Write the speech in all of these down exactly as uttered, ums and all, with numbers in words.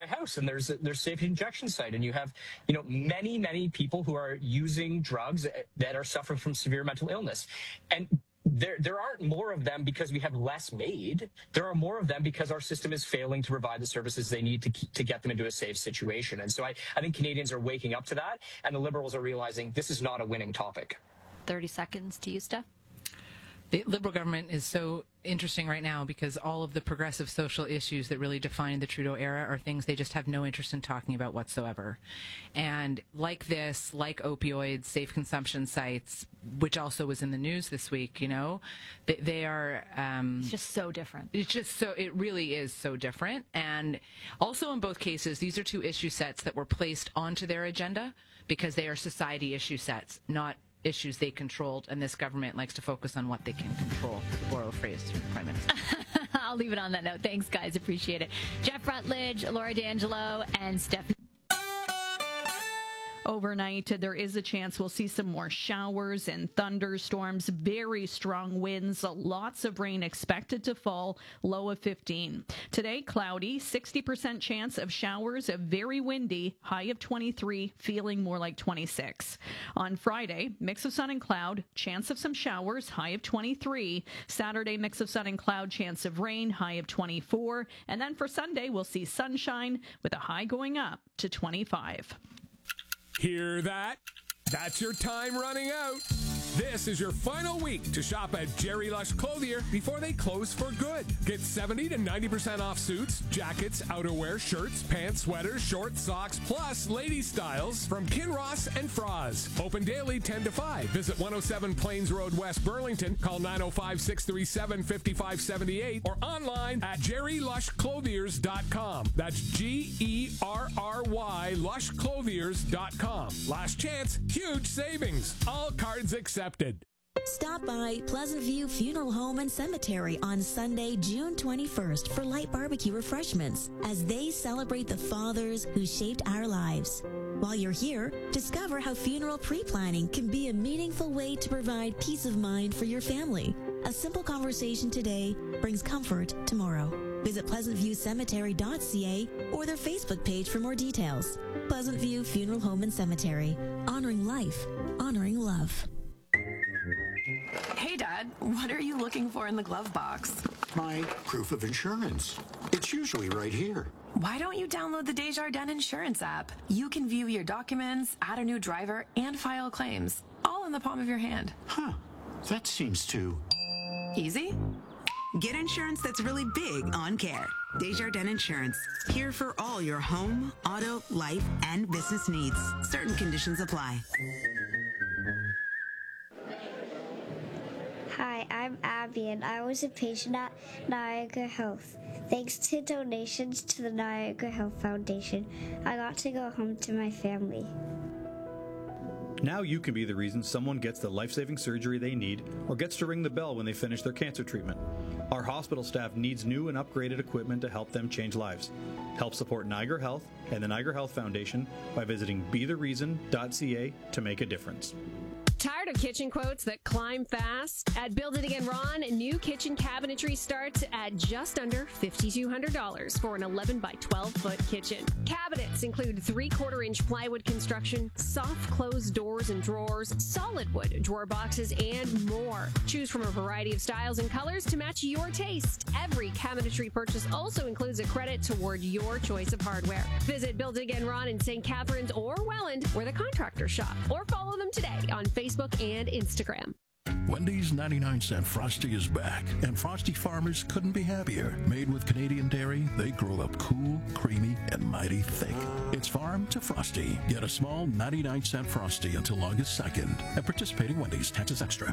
house, and there's a, there's a safe injection site, and you have, you know, many, many people who are using drugs that are suffering from severe mental illness. And There, there aren't more of them because we have less made. There are more of them because our system is failing to provide the services they need to to get them into a safe situation. And so I, I think Canadians are waking up to that, and the Liberals are realizing this is not a winning topic. thirty seconds to you, Steph. The Liberal government is so interesting right now because all of the progressive social issues that really define the Trudeau era are things they just have no interest in talking about whatsoever. And like this, like opioids, safe consumption sites, which also was in the news this week, you know, they, they are... Um, it's just so different. It's just so, it really is so different. And also in both cases, these are two issue sets that were placed onto their agenda because they are society issue sets, not issues they controlled, and this government likes to focus on what they can control, to borrow a phrase from the Prime Minister. I'll leave it on that note. Thanks, guys. Appreciate it. Jeff Rutledge, Laura D'Angelo, and Stephanie. Overnight, there is a chance we'll see some more showers and thunderstorms, very strong winds, lots of rain expected to fall, low of fifteen. Today, cloudy, sixty percent chance of showers, very windy, high of twenty-three, feeling more like twenty-six. On Friday, mix of sun and cloud, chance of some showers, high of twenty-three. Saturday, mix of sun and cloud, chance of rain, high of twenty-four. And then for Sunday, we'll see sunshine with a high going up to twenty-five. Hear that? That's your time running out. This is your final week to shop at Jerry Lush Clothier before they close for good. Get seventy to ninety percent off suits, jackets, outerwear, shirts, pants, sweaters, shorts, socks, plus lady styles from Kinross and Froz. Open daily ten to five. Visit one oh seven Plains Road, West Burlington. Call nine oh five, six three seven, five five seven eight or online at jerry lush clothiers dot com. That's G E R R Y lush clothiers dot com. Last chance, huge savings. All cards accepted. Stop by Pleasant View Funeral Home and Cemetery on Sunday, June twenty-first for light barbecue refreshments as they celebrate the fathers who shaped our lives. While you're here, discover how funeral pre-planning can be a meaningful way to provide peace of mind for your family. A simple conversation today brings comfort tomorrow. Visit pleasant view cemetery dot c a or their Facebook page for more details. Pleasant View Funeral Home and Cemetery. Honoring life. Honoring love. Hey, Dad, what are you looking for in the glove box? My proof of insurance. It's usually right here. Why don't you download the Desjardins Insurance app? You can view your documents, add a new driver, and file claims, all in the palm of your hand. Huh. That seems too... easy? Get insurance that's really big on care. Desjardins Insurance. Here for all your home, auto, life, and business needs. Certain conditions apply. Hi, I'm Abby, and I was a patient at Niagara Health. Thanks to donations to the Niagara Health Foundation, I got to go home to my family. Now you can be the reason someone gets the life-saving surgery they need or gets to ring the bell when they finish their cancer treatment. Our hospital staff needs new and upgraded equipment to help them change lives. Help support Niagara Health and the Niagara Health Foundation by visiting be the reason dot c a to make a difference. Tired of kitchen quotes that climb fast? At Build It Again Ron, new kitchen cabinetry starts at just under five thousand two hundred dollars for an eleven by twelve foot kitchen. Cabinets include three-quarter inch plywood construction, soft closed doors and drawers, solid wood drawer boxes, and more. Choose from a variety of styles and colors to match your taste. Every cabinetry purchase also includes a credit toward your choice of hardware. Visit Build It Again Ron in Saint Catharines or Welland, where the contractors shop, or follow them today on Facebook and Instagram. Wendy's ninety-nine cent Frosty is back, and Frosty farmers couldn't be happier. Made with Canadian dairy, they grow up cool, creamy, and mighty thick. It's farm to Frosty. Get a small ninety-nine cent Frosty until August second at participating Wendy's. Taxes extra.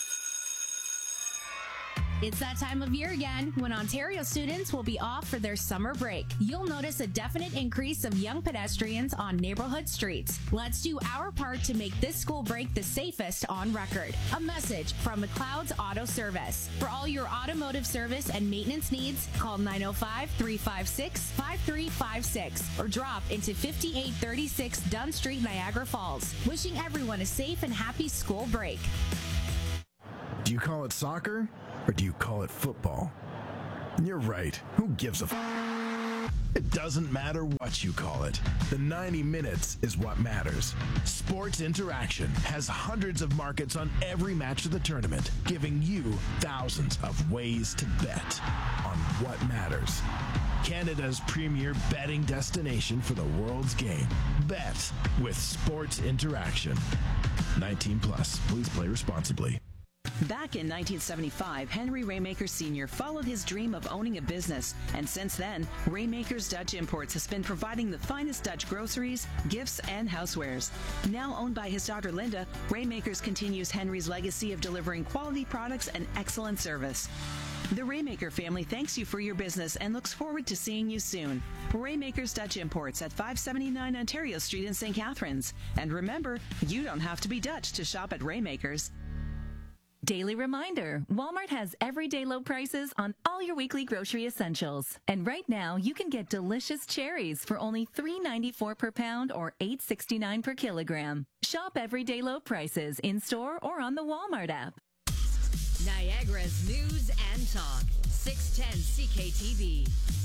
It's that time of year again when Ontario students will be off for their summer break. You'll notice a definite increase of young pedestrians on neighborhood streets. Let's do our part to make this school break the safest on record. A message from McLeod's Auto Service. For all your automotive service and maintenance needs, call nine oh five, three five six, five three five six or drop into fifty-eight thirty-six Dunn Street, Niagara Falls. Wishing everyone a safe and happy school break. Do you call it soccer? Or do you call it football? You're right. Who gives a f- It doesn't matter what you call it. The ninety minutes is what matters. Sports Interaction has hundreds of markets on every match of the tournament, giving you thousands of ways to bet on what matters. Canada's premier betting destination for the world's game. Bet with Sports Interaction. nineteen plus. Please play responsibly. Back in nineteen seventy-five, Henry Raymaker Senior followed his dream of owning a business, and since then, Raymaker's Dutch Imports has been providing the finest Dutch groceries, gifts, and housewares. Now owned by his daughter Linda, Raymakers continues Henry's legacy of delivering quality products and excellent service. The Raymaker family thanks you for your business and looks forward to seeing you soon. Raymaker's Dutch Imports at five seventy-nine Ontario Street in Saint Catharines. And remember, you don't have to be Dutch to shop at Raymaker's. Daily reminder, Walmart has everyday low prices on all your weekly grocery essentials. And right now, you can get delicious cherries for only three ninety-four per pound or eight sixty-nine per kilogram. Shop everyday low prices in-store or on the Walmart app. Niagara's news and talk, six ten C K T V.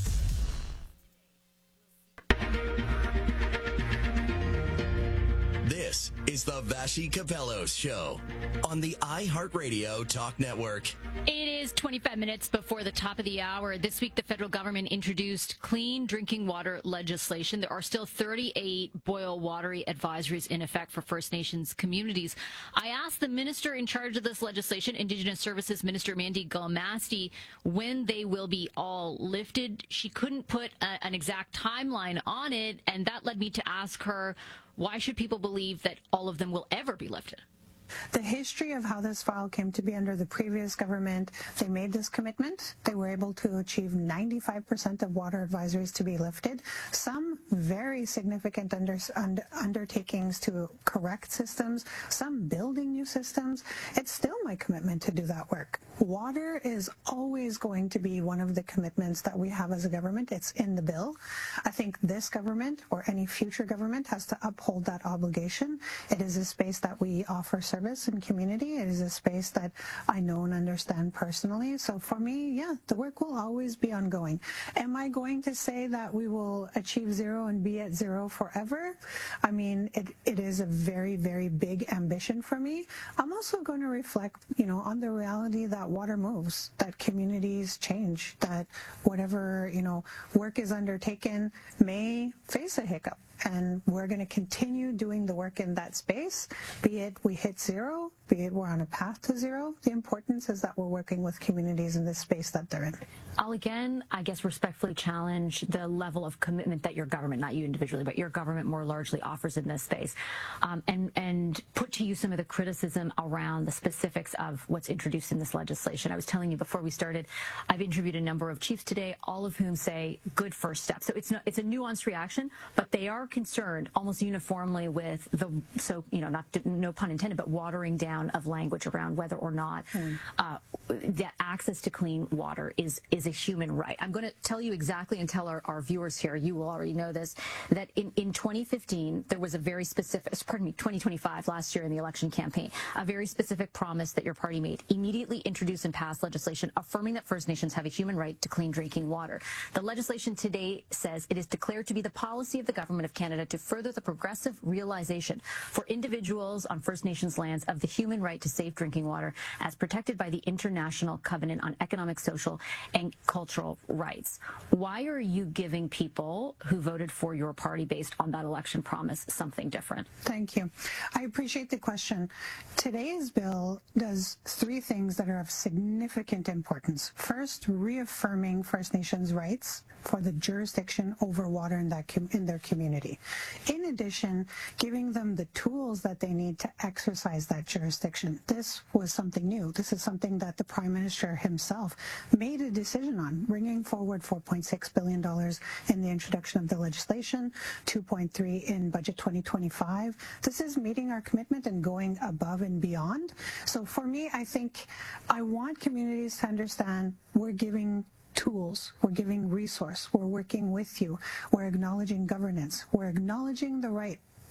This is the Vashi Capellos Show on the iHeartRadio Talk Network. It is twenty-five minutes before the top of the hour. This week, the federal government introduced clean drinking water legislation. There are still thirty-eight boil water advisories in effect for First Nations communities. I asked the minister in charge of this legislation, Indigenous Services Minister Mandy Galmasti, when they will be all lifted. She couldn't put a, an exact timeline on it, and that led me to ask her, why should people believe that all of them will ever be lifted? The history of how this file came to be under the previous government, they made this commitment. They were able to achieve ninety-five percent of water advisories to be lifted. Some very significant under, under, undertakings to correct systems, some building new systems. It's still my commitment to do that work. Water is always going to be one of the commitments that we have as a government. It's in the bill. I think this government or any future government has to uphold that obligation. It is a space that we offer service and community. It is a space that I know and understand personally. So for me, yeah, the work will always be ongoing. Am I going to say that we will achieve zero and be at zero forever? I mean, it, it is a very, very big ambition for me. I'm also going to reflect, you know, on the reality that water moves, that communities change, that whatever, you know, work is undertaken may face a hiccup. And we're going to continue doing the work in that space, be it we hit zero, be it we're on a path to zero. The importance is that we're working with communities in the space that they're in. I'll again, I guess, respectfully challenge the level of commitment that your government, not you individually, but your government more largely offers in this space, um, and, and put to you some of the criticism around the specifics of what's introduced in this legislation. I was telling you before we started, I've interviewed a number of chiefs today, all of whom say good first step. So it's, not, it's a nuanced reaction, but they are concerned almost uniformly with the, so, you know, not no pun intended, but watering down of language around whether or not mm. uh, that access to clean water is is a human right. I'm going to tell you exactly and tell our, our viewers here, you will already know this, that in, in twenty fifteen, there was a very specific, pardon me, twenty twenty-five, last year in the election campaign, a very specific promise that your party made. Immediately introduce and pass legislation affirming that First Nations have a human right to clean drinking water. The legislation today says it is declared to be the policy of the Government of Canada to further the progressive realization for individuals on First Nations lands of the human right to safe drinking water as protected by the International Covenant on Economic, Social, and Cultural Rights. Why are you giving people who voted for your party based on that election promise something different? Thank you. I appreciate the question. Today's bill does three things that are of significant importance. First, reaffirming First Nations rights for the jurisdiction over water in, that com- in their community. In addition, giving them the tools that they need to exercise that jurisdiction. This was something new. This is something that the Prime Minister himself made a decision on, bringing forward four point six billion dollars in the introduction of the legislation, two point three in Budget twenty twenty-five. This is meeting our commitment and going above and beyond. So for me, I think I want communities to understand we're giving tools, we're giving resource, we're working with you, we're acknowledging governance, we're acknowledging the right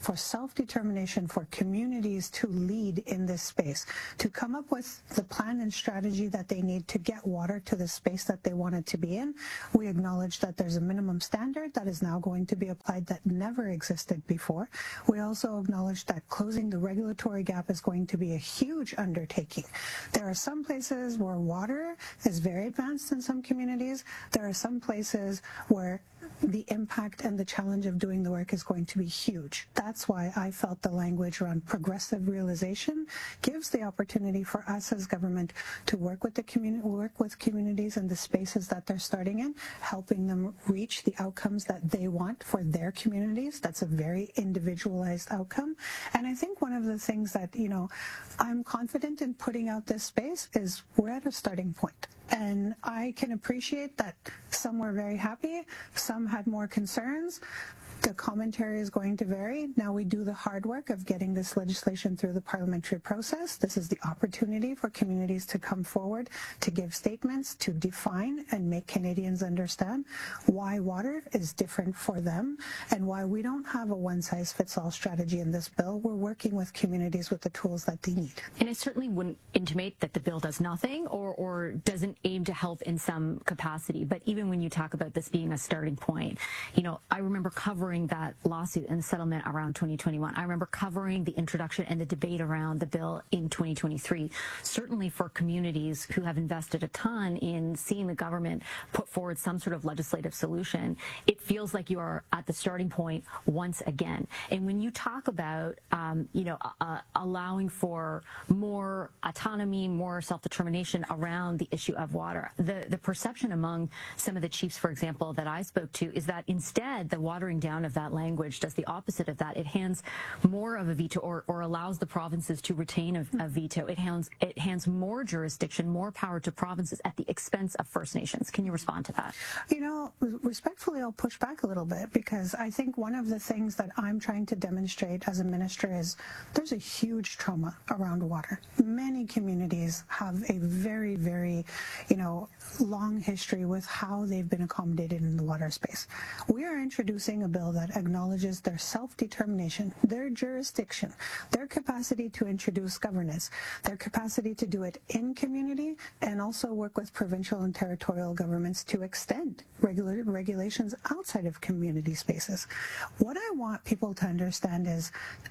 for self-determination, for communities to lead in this space, to come up with the plan and strategy that they need to get water to the space that they want it to be in. We acknowledge that there's a minimum standard that is now going to be applied that never existed before. We also acknowledge that closing the regulatory gap is going to be a huge undertaking. There are some places where water is very advanced in some communities. There are some places where the impact and the challenge of doing the work is going to be huge. That's why I felt the language around progressive realization gives the opportunity for us as government to work with the community, work with communities in the spaces that they're starting in, helping them reach the outcomes that they want for their communities. That's a very individualized outcome. And I think one of the things that, you know, I'm confident in putting out this space is we're at a starting point. And I can appreciate that some were very happy, some had more concerns. The commentary is going to vary. Now we do the hard work of getting this legislation through the parliamentary process. This is the opportunity for communities to come forward, to give statements, to define and make Canadians understand why water is different for them and why we don't have a one-size-fits-all strategy in this bill. We're working with communities with the tools that they need. And it certainly wouldn't intimate that the bill does nothing or, or doesn't aim to help in some capacity. But even when you talk about this being a starting point, you know, I remember covering that lawsuit and the settlement around twenty twenty-one. I remember covering the introduction and the debate around the bill in twenty twenty-three. Certainly for communities who have invested a ton in seeing the government put forward some sort of legislative solution, it feels like you are at the starting point once again. And when you talk about, um, you know, uh, allowing for more autonomy, more self-determination around the issue of water, the, the perception among some of the chiefs, for example, that I spoke to is that instead the watering down of that language does the opposite of that. It hands more of a veto or, or allows the provinces to retain a, a veto. It hands, it hands more jurisdiction, more power to provinces at the expense of First Nations. Can you respond to that? You know, respectfully, I'll push back a little bit because I think one of the things that I'm trying to demonstrate as a minister is there's a huge trauma around water. Many communities have a very, very, you know, long history with how they've been accommodated in the water space. We are introducing a bill that acknowledges their self-determination, their jurisdiction, their capacity to introduce governance, their capacity to do it in community, and also work with provincial and territorial governments to extend regula- regulations outside of community spaces. What I want people to understand is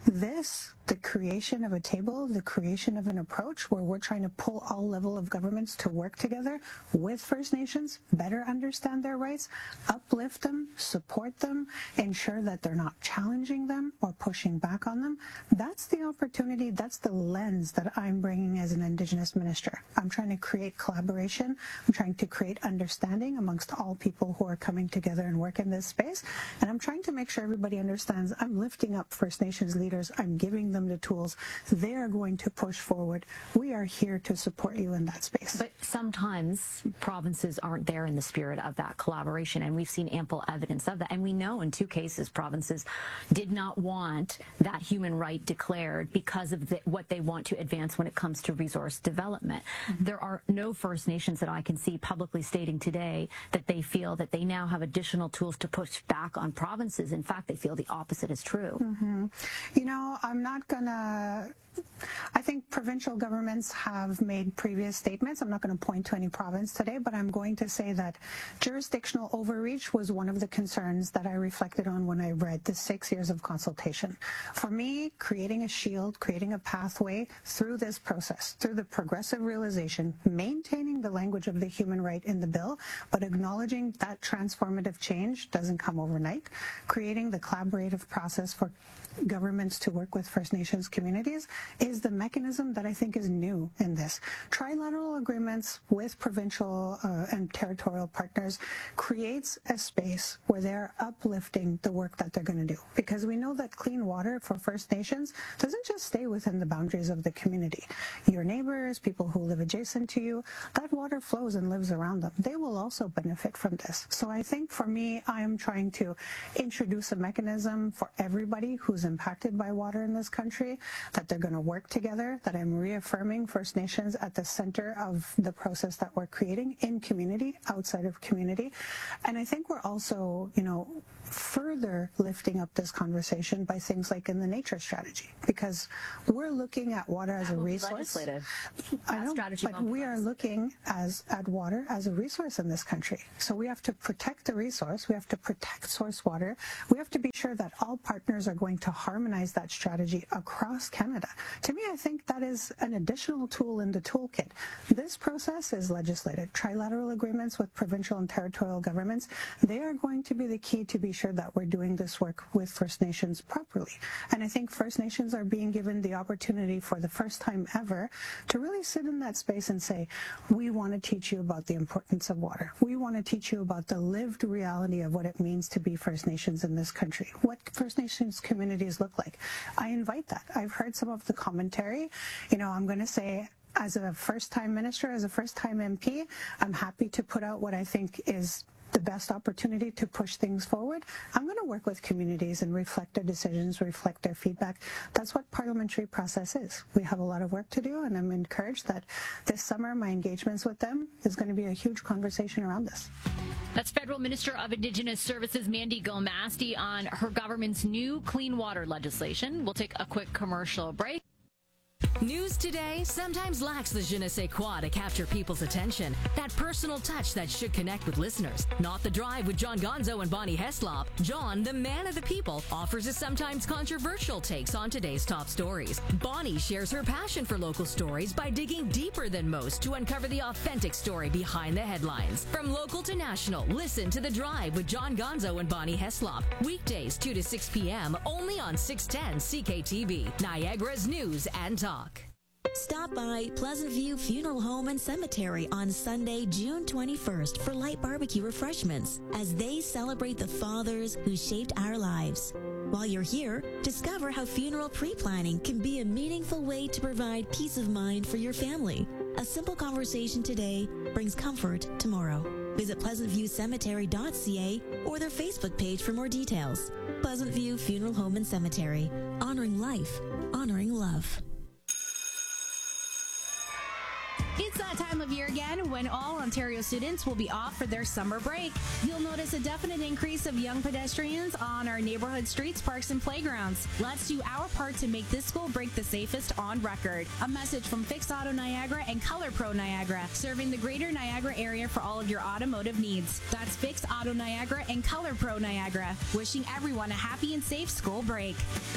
this, the creation of a table, the creation of an approach where we're trying to pull all level of governments to work together with First Nations, better understand their rights, uplift them, support them, ensure that they're not challenging them or pushing back on them. That's the opportunity, that's the lens that I'm bringing as an Indigenous minister. I'm trying to create collaboration. I'm trying to create understanding amongst all people who are coming together and work in this space. And I'm trying to make sure everybody understands I'm lifting up First Nations leaders. I'm giving them the tools. They are going to push forward. We are here to support you in that space. But sometimes provinces aren't there in the spirit of that collaboration, and we've seen ample evidence of that. And we know in two cases provinces did not want that human right declared because of the, what they want to advance when it comes to resource development. Mm-hmm. There are no First Nations that I can see publicly stating today that they feel that they now have additional tools to push back on provinces. In fact, they feel the opposite is true. Mm-hmm. You know, I'm not gonna I think provincial governments have made previous statements. I'm not going to point to any province today, but I'm going to say that jurisdictional overreach was one of the concerns that I reflected on when I read the six years of consultation. For me, creating a shield, creating a pathway through this process, through the progressive realization, maintaining the language of the human right in the bill, but acknowledging that transformative change doesn't come overnight, creating the collaborative process for governments to work with First Nations communities is the mechanism that I think is new in this. Trilateral agreements with provincial uh, and territorial partners creates a space where they're uplifting the work that they're going to do. Because we know that clean water for First Nations doesn't just stay within the boundaries of the community. Your neighbors, people who live adjacent to you, that water flows and lives around them. They will also benefit from this. So I think for me, I'm trying to introduce a mechanism for everybody who's impacted by water in this country, that they're going to work together, that I'm reaffirming First Nations at the center of the process that we're creating in community, outside of community. And I think we're also, you know, further lifting up this conversation by things like in the nature strategy, because we're looking at water as a resource. Legislative. I know, strategy but we are looking as at water as a resource in this country. So we have to protect the resource. We have to protect source water. We have to be sure that all partners are going to harmonize that strategy across Canada. To me, I think that is an additional tool in the toolkit. This process is legislated. Trilateral agreements with provincial and territorial governments, they are going to be the key to be sure that we're doing this work with First Nations properly. And I think First Nations are being given the opportunity for the first time ever to really sit in that space and say, we want to teach you about the importance of water. We want to teach you about the lived reality of what it means to be First Nations in this country, what First Nations communities look like. I invite that. I've heard some of the commentary. You know, I'm going to say, as a first-time minister, as a first-time M P, I'm happy to put out what I think is the best opportunity to push things forward. I'm going to work with communities and reflect their decisions, reflect their feedback. That's what parliamentary process is. We have a lot of work to do, and I'm encouraged that this summer my engagements with them is going to be a huge conversation around this. That's Federal Minister of Indigenous Services Mandy Gilmasti on her government's new clean water legislation. We'll take a quick commercial break. News today sometimes lacks the je ne sais quoi to capture people's attention. That personal touch that should connect with listeners. Not The Drive with John Gonzo and Bonnie Heslop. John, the man of the people, offers his sometimes controversial takes on today's top stories. Bonnie shares her passion for local stories by digging deeper than most to uncover the authentic story behind the headlines. From local to national, listen to The Drive with John Gonzo and Bonnie Heslop. Weekdays two to six p.m. only on six ten C K T V, Niagara's News and Talk. Stop by Pleasant View Funeral Home and Cemetery on Sunday, June twenty-first for light barbecue refreshments as they celebrate the fathers who shaped our lives. While you're here, discover how funeral pre-planning can be a meaningful way to provide peace of mind for your family. A simple conversation today brings comfort tomorrow. Visit pleasant view cemetery dot c a or their Facebook page for more details. Pleasant View Funeral Home and Cemetery, honoring life, honoring love. It's that time of year again when all Ontario students will be off for their summer break. You'll notice a definite increase of young pedestrians on our neighborhood streets, parks, and playgrounds. Let's do our part to make this school break the safest on record. A message from Fix Auto Niagara and Color Pro Niagara, serving the greater Niagara area for all of your automotive needs. That's Fix Auto Niagara and Color Pro Niagara, wishing everyone a happy and safe school break.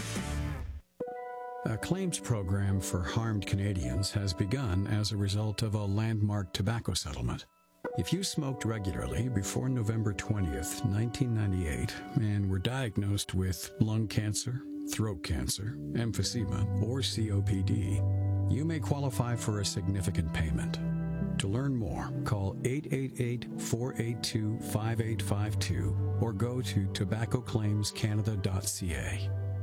A claims program for harmed Canadians has begun as a result of a landmark tobacco settlement. If you smoked regularly before November twentieth, nineteen ninety-eight, and were diagnosed with lung cancer, throat cancer, emphysema, or C O P D, you may qualify for a significant payment. To learn more, call eight eight eight, four eight two, five eight five two or go to tobacco claims canada dot c a.